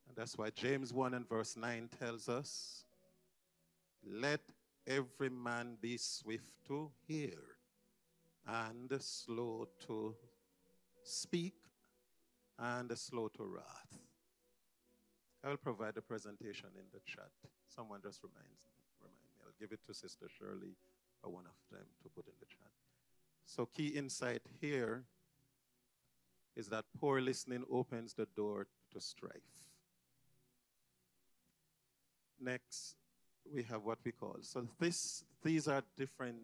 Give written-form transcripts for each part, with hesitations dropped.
And that's why James 1 and verse 9 tells us, let every man be swift to hear and slow to speak and slow to wrath. I will provide the presentation in the chat. Someone just remind me. I'll give it to Sister Shirley or one of them to put in the chat. So key insight here is that poor listening opens the door to strife. Next, we have what we call. So these are different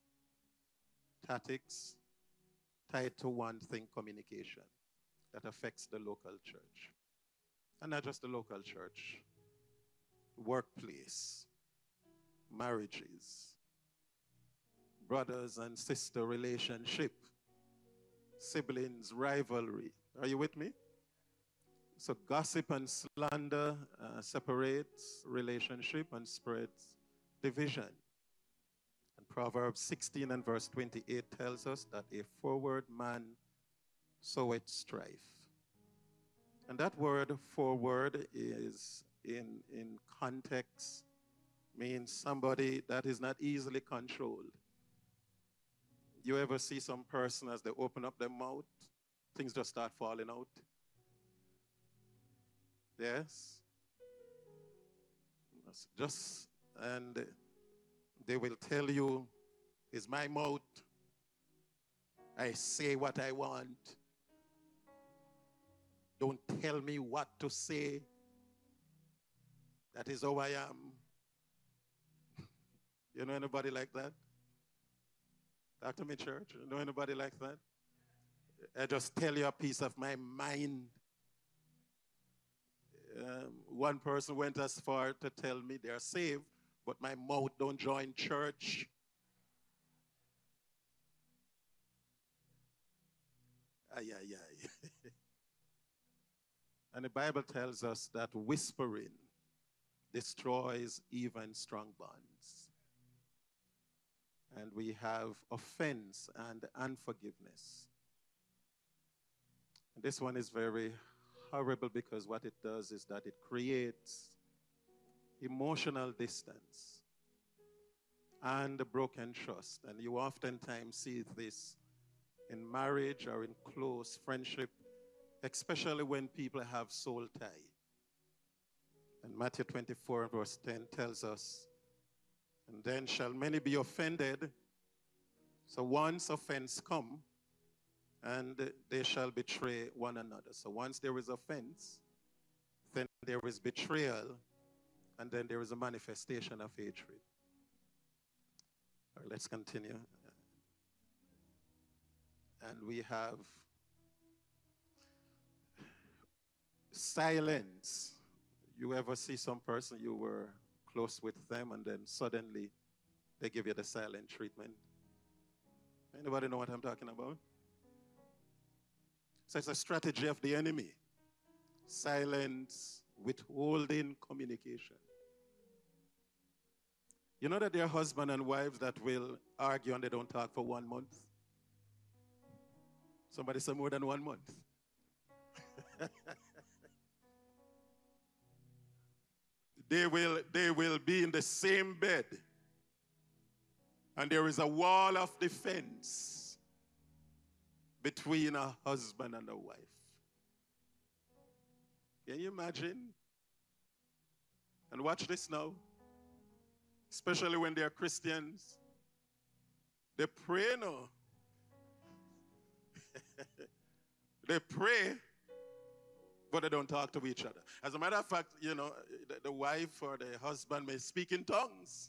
tactics tied to one thing, communication, that affects the local church. And not just the local church, workplace, marriages, brothers and sister relationship, siblings, rivalry. Are you with me? So gossip and slander separates relationship and spreads division. And Proverbs 16 and verse 28 tells us that a forward man soweth strife. And that word forward is in context means somebody that is not easily controlled. You ever see some person as they open up their mouth, things just start falling out? Yes? Just, and they will tell you, it's my mouth. I say what I want. Don't tell me what to say. That is how I am. You know anybody like that? Talk to me, church. You know anybody like that? I just tell you a piece of my mind. One person went as far to tell me they're saved, but my mouth don't join church. Ay, ay, ay. And the Bible tells us that whispering destroys even strong bonds. And we have offense and unforgiveness. And this one is very horrible because what it does is that it creates emotional distance and broken trust. And you oftentimes see this in marriage or in close friendship, especially when people have soul tie. And Matthew 24 verse 10 tells us, and then shall many be offended. So once offense come, and they shall betray one another. So once there is offense, then there is betrayal, and then there is a manifestation of hatred. All right, let's continue. And we have silence. You ever see some person you were close with them and then suddenly they give you the silent treatment? Anybody know what I'm talking about? So it's a strategy of the enemy. Silence, withholding communication. You know that there are husband and wives that will argue and they don't talk for 1 month? Somebody say more than 1 month. They will be in the same bed and there is a wall of defense between a husband and a wife. Can you imagine? And watch this now. Especially when they are Christians. They pray now. They pray, but they don't talk to each other. As a matter of fact, you know, the wife or the husband may speak in tongues.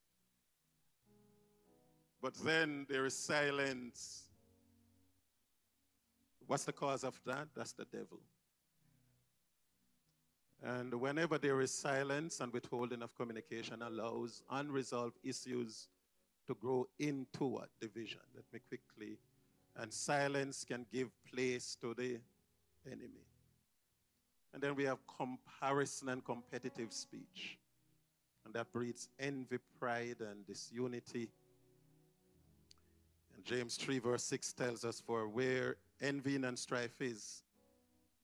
But then there is silence. What's the cause of that? That's the devil. And whenever there is silence and withholding of communication allows unresolved issues to grow into what? Division. Let me quickly. And silence can give place to the enemy. And then we have comparison and competitive speech. And that breeds envy, pride, and disunity. And James 3 verse 6 tells us, for where envy and strife is,